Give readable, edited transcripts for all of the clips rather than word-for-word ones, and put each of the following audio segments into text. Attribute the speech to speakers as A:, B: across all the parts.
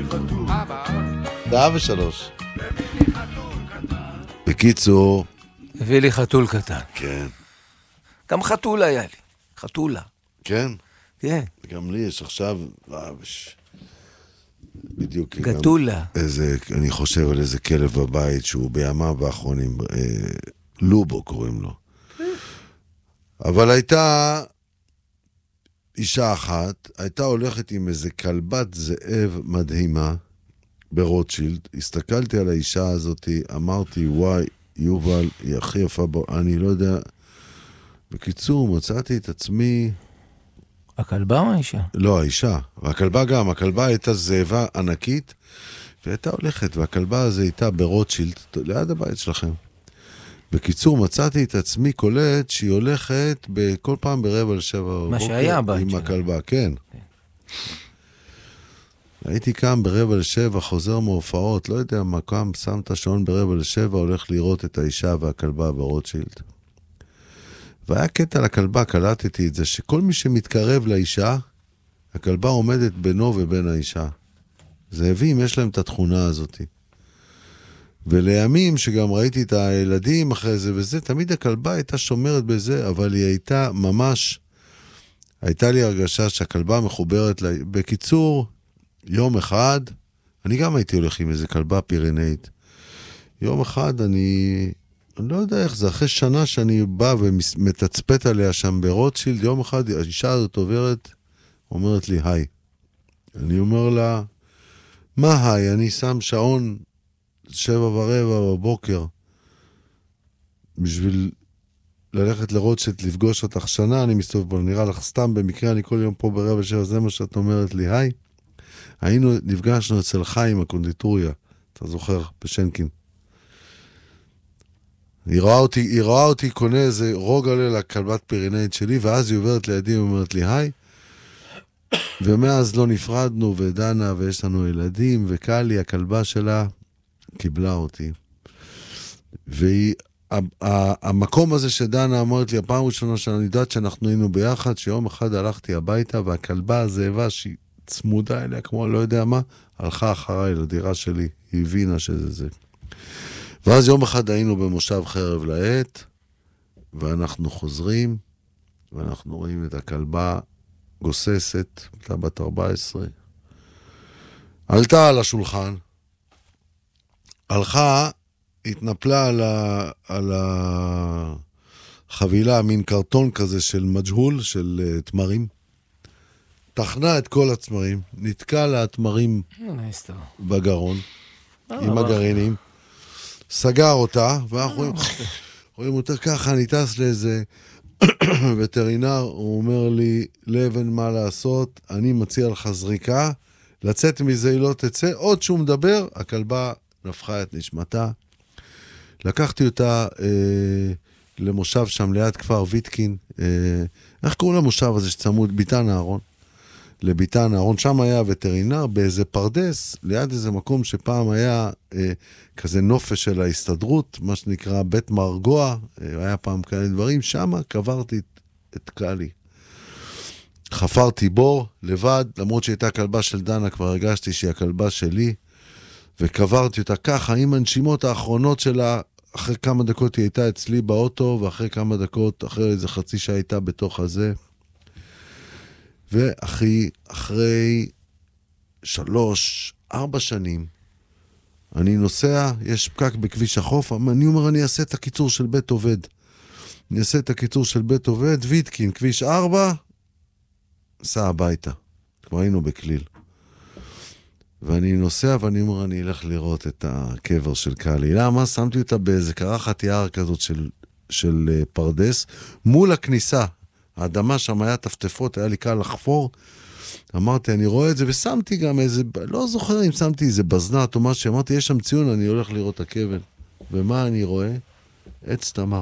A: שעה ושלוש. בקיצור...
B: הביא לי חתול קטן.
A: כן.
B: גם חתול היה לי. חתולה.
A: כן?
B: כן.
A: גם לי יש עכשיו... בדיוק.
B: גדולה.
A: אני חושב על איזה כלב בבית שהוא בימיו האחרונים, לובו קוראים לו. אבל הייתה אישה אחת, הייתה הולכת עם איזה כלבת זאב מדהימה ברוטשילד. הסתכלתי על האישה הזאת, אמרתי, וואי, יובל, היא הכי יפה בו, אני לא יודע. בקיצור, מצאתי את עצמי...
B: הכלבה או האישה?
A: לא, האישה. והכלבה גם. הכלבה הייתה זאבה ענקית, והייתה הולכת, והכלבה הזו הייתה ברוטשילד, ליד הבית שלכם. בקיצור, מצאתי את עצמי קולט שהיא הולכת כל פעם ב6:45
B: מה שהיה הבית
A: עם
B: שלה.
A: הכלבה, כן. הייתי קם ב6:45, חוזר מהופעות, לא יודע מה קם, שם את השעון ב6:45, הולך לראות את האישה והכלבה ברוטשילד. והיה קטע לכלבה, קלטתי את זה, שכל מי שמתקרב לאישה, הכלבה עומדת בינו ובין האישה. זאבים, יש להם את התכונה הזאת. ולימים שגם ראיתי את הילדים אחרי זה וזה, תמיד הכלבה הייתה שומרת בזה, אבל היא הייתה ממש, הייתה לי הרגשה שהכלבה מחוברת בקיצור, יום אחד, אני גם הייתי הולך עם איזה כלבה פירנאית. יום אחד אני לא יודע איך זה, אחרי שנה שאני בא ומתצפת עליה שם ברוטשילד, יום אחד האישה הזאת עוברת, אומרת לי, היי. אני אומר לה, מה היי? אני שם שעון 7:15 בבוקר, בשביל ללכת לרוטשילד, לפגוש אותך שנה, אני מסתובב בו, נראה לך סתם, במקרה אני כל יום פה ב6:45, זה מה שאת אומרת לי, היי. נפגשנו אצל חיים, הקונדיטוריה, אתה זוכר, בשנקין. היא רואה אותי קונה איזה רוגלה לכלבת פירנאית שלי, ואז היא עוברת לידי ואומרת לי, היי. ומאז לא נפרדנו, ודנה, ויש לנו ילדים, וקלי, הכלבה שלה, קיבלה אותי. והמקום הזה שדנה אמרת לי, הפעם ראשונה שאני יודעת שאנחנו היינו ביחד, שיום אחד הלכתי הביתה, והכלבה הזאבה שהיא צמודה אליה, כמו לא יודע מה, הלכה אחריי לדירה שלי, היא הבינה שזה זה. ואז יום אחד היינו במושב חרב לעת, ואנחנו חוזרים, ואנחנו רואים את הכלבה גוססת, הייתה בת 14, עלתה על השולחן, הלכה, התנפלה על החבילה, מין קרטון כזה של מג'הול, של תמרים, תכנה את כל התמרים, נתקע לה התמרים בגרון, עם הגרעינים, סגר אותה, ואנחנו רואים אותה ככה, אני טס לאיזה וטרינר, הוא אומר לי, לבן מה לעשות, אני מציע לך זריקה, לצאת מזה היא לא תצא, עוד שהוא מדבר, הכלבה נפחה את נשמתה, לקחתי אותה למושב שם ליד כפר ויטקין, איך קוראים למושב הזה שצמוד? ביתן אהרון, לביתן אהרון, שם היה וטרינר באיזה פרדס, ליד איזה מקום שפעם היה כזה נופש של ההסתדרות, מה שנקרא בית מרגוע, היה פעם כאלה דברים, שם קברתי את קלי. חפרתי בור לבד, למרות שהייתה כלבה של דנה, כבר הרגשתי שהיא הכלבה שלי, וקברתי אותה ככה, עם הנשימות האחרונות שלה, אחרי כמה דקות היא הייתה אצלי באוטו, ואחרי כמה דקות, אחרי איזה חצי שעה הייתה בתוך הזה, אחרי 3-4 שנים, אני נוסע, יש פקק בכביש החוף, אני אומר, אני אעשה את הקיצור של בית עובד. אני אעשה את הקיצור של בית עובד, ויטקין, כביש 4, סע הביתה. כבר היינו בכליל. ואני נוסע, ואני אומר, אני אלך לראות את הקבר של קלי. למה? שמתי אותה באיזה קרחת יער כזאת של פרדס, מול הכניסה. האדמה שם היה טפטפות, היה לי קל לחפור. אמרתי, אני רואה את זה, ושמתי גם איזה, לא זוכר אם שמתי איזה בזנת או משהו, אמרתי, יש שם ציון, אני הולך לראות את הכבל. ומה אני רואה? עץ תמר.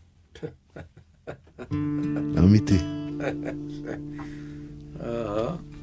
A: אמיתי.